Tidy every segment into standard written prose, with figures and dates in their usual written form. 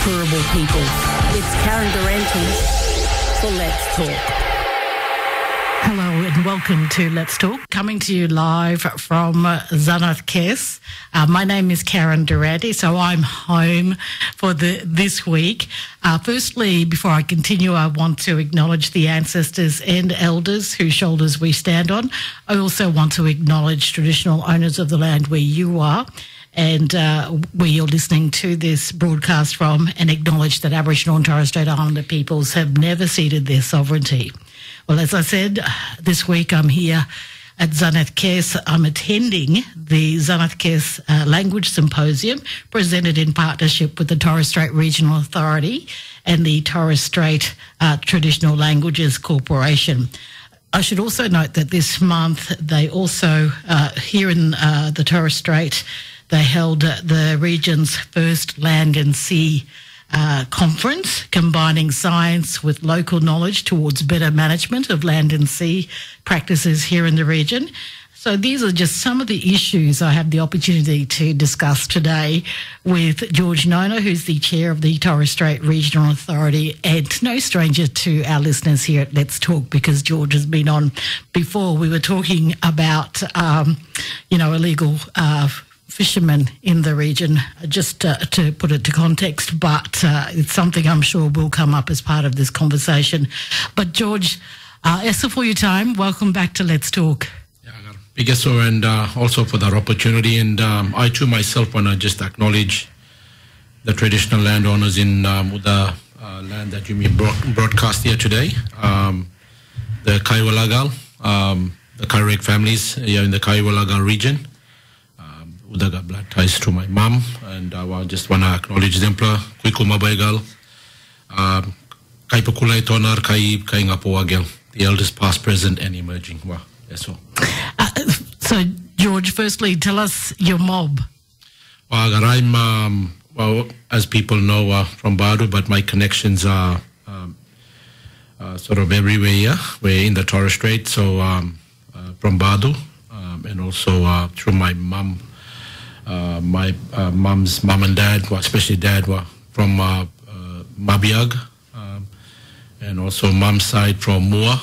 Turrbal people. It's Karen Durante for Let's Talk. Hello and welcome to Let's Talk, coming to you live from Zanath Kes. My name is Karen Durante, so I'm home for this week. Firstly, before I continue, I want to acknowledge the ancestors and elders whose shoulders we stand on. I also want to acknowledge traditional owners of the land where you are and where you're listening to this broadcast from, and acknowledge that Aboriginal and Torres Strait Islander peoples have never ceded their sovereignty. Well, as I said, this week I'm here at Zanath Kes. I'm attending the Zanath Kes Language Symposium, presented in partnership with the Torres Strait Regional Authority and the Torres Strait Traditional Languages Corporation. I should also note that this month they also, here in the Torres Strait, they held the region's first land and sea conference, combining science with local knowledge towards better management of land and sea practices here in the region. So these are just some of the issues I have the opportunity to discuss today with George Nona, who's the chair of the Torres Strait Regional Authority, and no stranger to our listeners here at Let's Talk, because George has been on before. We were talking about, illegal fishermen in the region, just to put it to context, but it's something I'm sure will come up as part of this conversation. But George, Esther, for your time, welcome back to Let's Talk. Yeah, biggest so, and also for that opportunity. And I too myself want to just acknowledge the traditional landowners in the land that you may broadcast here today. The Kaiwalagal, the Kaiweg families here in the Kaiwalagal region. That got blood ties to my mom, and I just want to acknowledge them. Kuiku Mabaigal, Kaipakulai Tonar, Kai Ngapoagel, the elders past, present, and emerging. Wow, that's all. So, George, firstly, tell us your mob. Well, I'm, as people know, from Badu, but my connections are sort of everywhere here. We're in the Torres Strait, so from Badu, and also through my mom. My mom's mom and dad, especially dad, were from Mabiag, and also mom's side from Mua,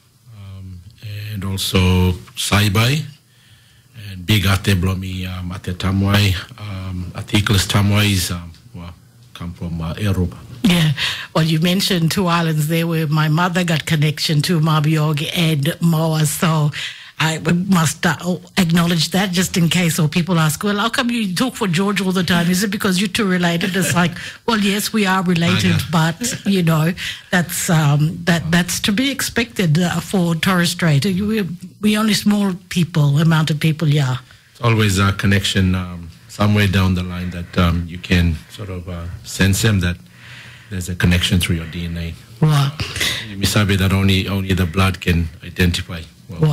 and also Saibai, and Big Ate Blomi, Ate Tamwai, Atiklis Tamwais come from Eruba. Yeah, well, you mentioned two islands there where my mother got connection to Mabiog and Moa, so I must acknowledge that, just in case, or people ask, well, how come you talk for George all the time? Is it because you're two related? It's like, well, yes, we are related, but, that's that's to be expected for Torres Strait. We only small amount of people, yeah. It's always a connection somewhere down the line that you can sort of sense them, that there's a connection through your DNA. Wow. You misabi that only the blood can identify.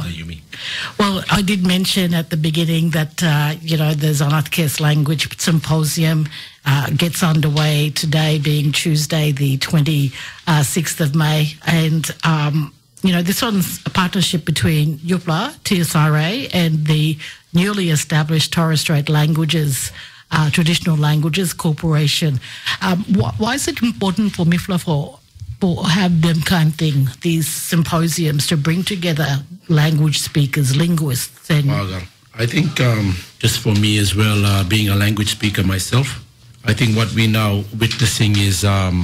Well, I did mention at the beginning that, the Zanath Kes Language Symposium gets underway today, being Tuesday, the 26th of May. And, this one's a partnership between Yupla, TSRA, and the newly established Torres Strait Languages, Traditional Languages Corporation. Why is it important for MIFLA for have them kind of thing, these symposiums, to bring together language speakers, linguists? And I think just for me as well, being a language speaker myself, I think what we're now witnessing is,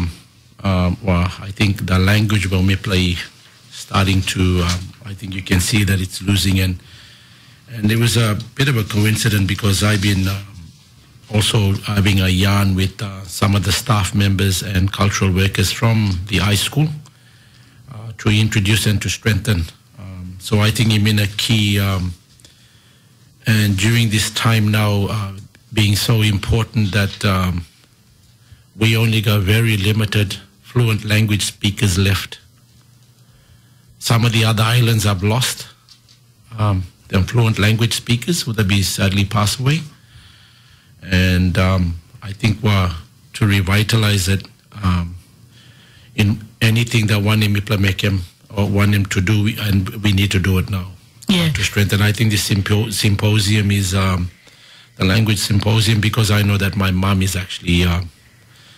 I think the language will play starting to, I think you can see that it's losing. And it was a bit of a coincidence because I've been also having a yarn with some of the staff members and cultural workers from the high school to introduce and to strengthen. So I think I'm in a key, and during this time now being so important that we only got very limited fluent language speakers left. Some of the other islands have lost their fluent language speakers who have sadly passed away. And I think to revitalize it, in anything that one him implement or want him to do, and we need to do it now to strengthen. I think this symposium is the language symposium, because I know that my mom is actually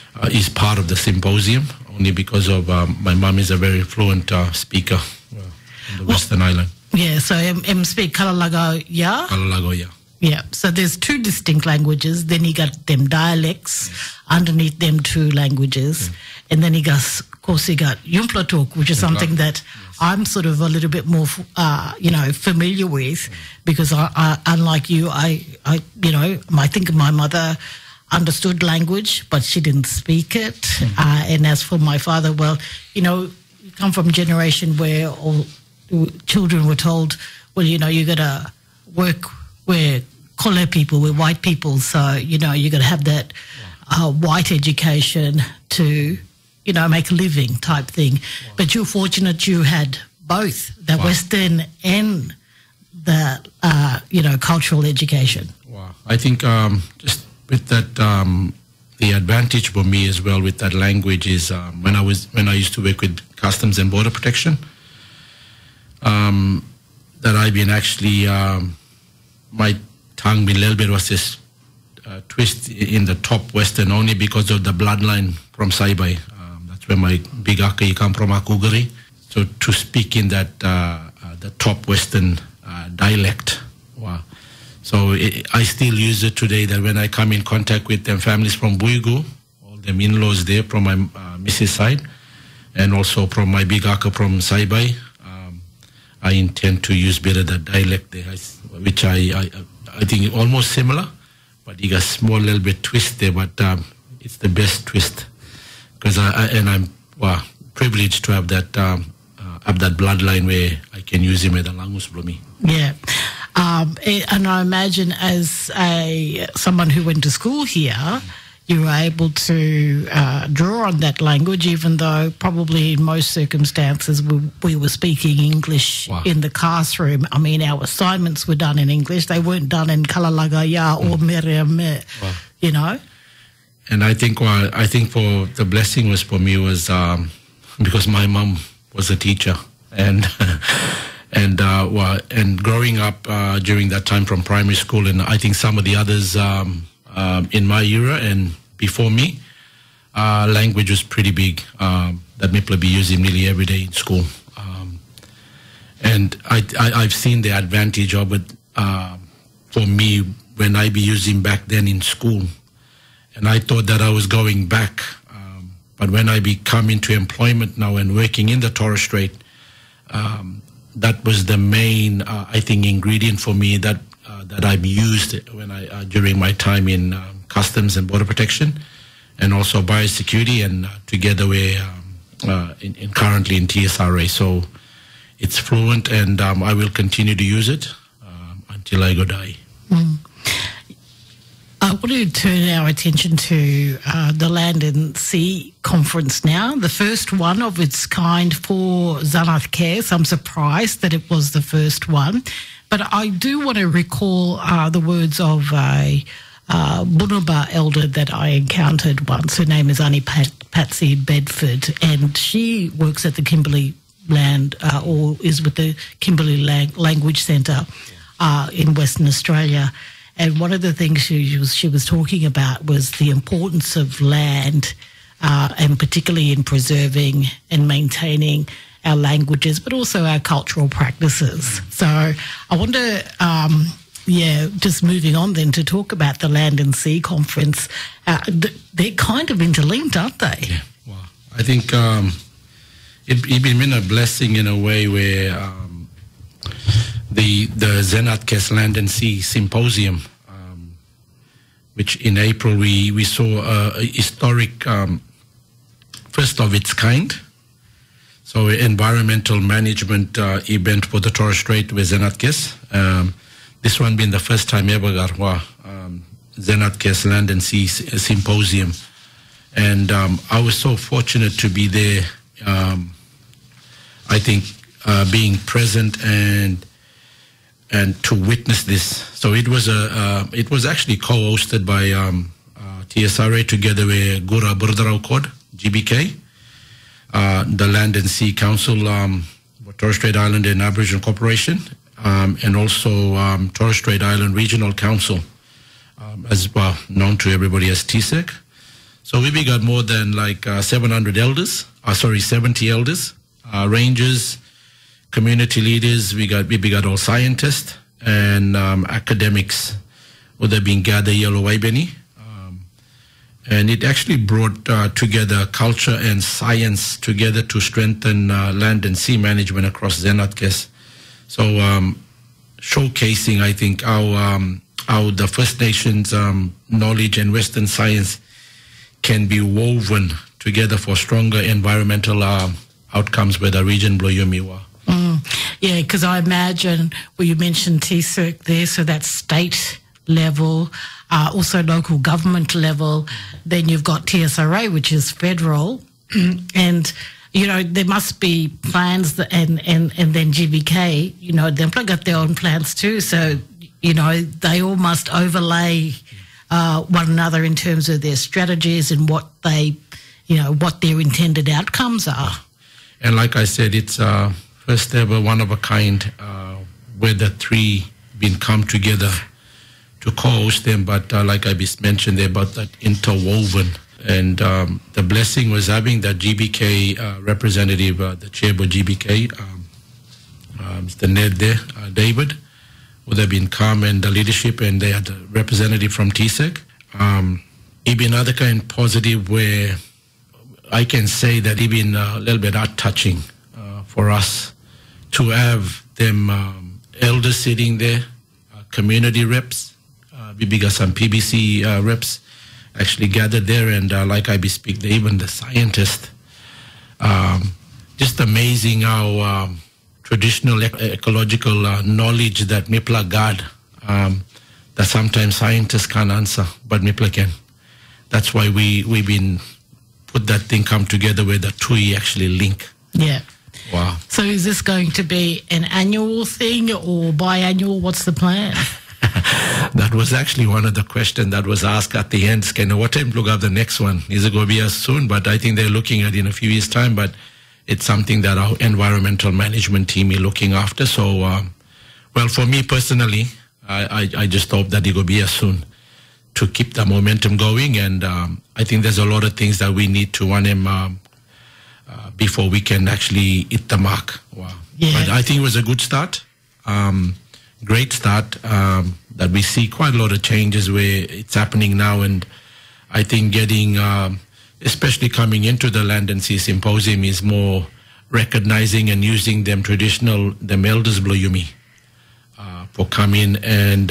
is part of the symposium, only because of my mum is a very fluent speaker in the Western Island. Yeah, so speak Kalalago, yeah? Kalalago, yeah. Yeah, so there's two distinct languages. Then you got them dialects underneath them two languages. And then you got Yumplatuk, which is something that I'm sort of a little bit more, familiar with, because I unlike you, I think my mother understood language, but she didn't speak it. And as for my father, well, you come from a generation where all children were told, well, you got to work where colour people, we're white people, so, you got to have that white education to, make a living type thing. Wow. But you're fortunate you had both, the Western and the, cultural education. Wow. I think just with that, the advantage for me as well with that language is when I used to work with Customs and Border Protection, that I've been actually, my tongue been a little bit was this twist in the top Western only because of the bloodline from Saibai. That's where my big Aka come from, Akugari. So to speak in that the top Western dialect, wow. So I still use it today. That when I come in contact with them families from Buigu, all them in-laws there from my Mrs. side, and also from my big Aka from Saibai, I intend to use better that dialect there, which I think almost similar, but you got a small little bit twist there, but it's the best twist because I'm privileged to have that bloodline where I can use him as a language for me. Yeah, and I imagine as someone who went to school here, you were able to draw on that language, even though probably in most circumstances we were speaking English in the classroom. I mean, our assignments were done in English. They weren't done in Kalalagaya or Meriame, And I think for the blessing was for me was because my mom was a teacher, and growing up during that time from primary school, and I think some of the others in my era and before me, language was pretty big that people be using nearly every day in school. And I've seen the advantage of it for me when I be using back then in school. And I thought that I was going back. But when I come into employment now and working in the Torres Strait, that was the main, I think, ingredient for me that I've used when during my time in Customs and Border Protection, and also biosecurity, and together we're currently in TSRA. So it's fluent, and I will continue to use it until I go die. I want to turn our attention to the Land and Sea Conference now, the first one of its kind for Zanath Kes. I'm surprised that it was the first one. But I do want to recall the words of a Bunuba elder that I encountered once. Her name is Annie Patsy Bedford, and she works at the Kimberley Land, or is with the Kimberley Language Centre in Western Australia. And one of the things she was talking about was the importance of land, and particularly in preserving and maintaining our languages, but also our cultural practices. So I wonder, just moving on then to talk about the Land and Sea Conference, they're kind of interlinked, aren't they? Yeah, well, I think it's been a blessing in a way where the Zanath Kes Land and Sea Symposium, which in April we saw a historic, first of its kind, so environmental management event for the Torres Strait with Zanath Kes. This one being the first time ever Garwa Zanath Kes Land and Sea Symposium. And I was so fortunate to be there, I think being present and to witness this. So it was actually co-hosted by TSRA together with Gura Burdarau Code, GBK, the Land and Sea Council, Torres Strait Island and Aboriginal Corporation, and also Torres Strait Island Regional Council, as well known to everybody as TSEC. So we got more than 70 elders, rangers, community leaders. We got all scientists and academics, who they've been gathered yellow waibeni. And it actually brought together culture and science together to strengthen land and sea management across Zenat-Kes. So showcasing, I think, how the First Nations knowledge and Western science can be woven together for stronger environmental outcomes with the region Bloyumiwa. Yeah, because I imagine, well, you mentioned TCIRC there, so that's state level, also local government level. Then you've got TSRA, which is federal, and there must be plans and then GBK. They've got their own plans too. So they all must overlay one another in terms of their strategies and what what their intended outcomes are. And like I said, it's first ever one of a kind where the three been come together to co-host them, but like I mentioned, they're about that interwoven. And the blessing was having that GBK representative, the chair of GBK, Mr. Ned there, David, would have been come, and the leadership, and they had a representative from TSEC. It been another kind positive where I can say that it been a little bit heart-touching for us to have them elders sitting there, community reps, we got some PBC reps actually gathered there, and like I speak, even the scientists. Just amazing how traditional ecological knowledge that Mipla got, that sometimes scientists can't answer, but Mipla can. That's why we've been put that thing come together where the TUI actually link. Yeah. Wow. So is this going to be an annual thing or biannual? What's the plan? That was actually one of the questions that was asked at the end. What time look up the next one? Is it going to be as soon? But I think they're looking at it in a few years' time. But it's something that our environmental management team is looking after. So, well, for me personally, I just hope that it will be as soon to keep the momentum going. And I think there's a lot of things that we need to run them before we can actually hit the mark. Wow. Yeah. But I think it was a good start. Great start, that we see quite a lot of changes where it's happening now, and I think getting, especially coming into the Land and Sea Symposium, is more recognizing and using them elders Bloyumi for coming, and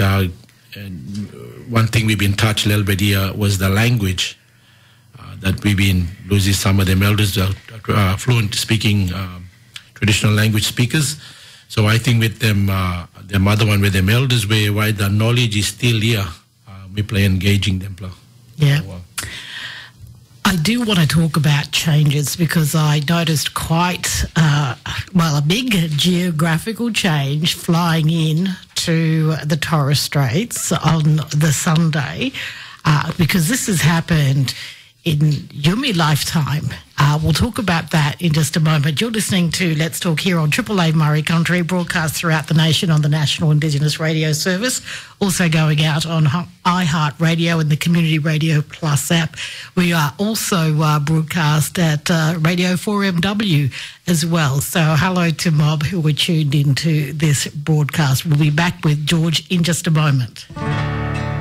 one thing we've been touched a little bit here was the language that we've been losing. Some of them elders are fluent speaking traditional language speakers. So I think with them, the mother one with them elders, why the knowledge is still here, we play engaging them. Yeah. Wow. I do want to talk about changes because I noticed quite, a big geographical change flying in to the Torres Straits on the Sunday, because this has happened in Yumi lifetime. We'll talk about that in just a moment. You're listening to Let's Talk here on Triple A Murray Country, broadcast throughout the nation on the National Indigenous Radio Service, also going out on iHeartRadio and the Community Radio Plus app. We are also broadcast at Radio 4MW as well. So hello to Mob who were tuned into this broadcast. We'll be back with George in just a moment.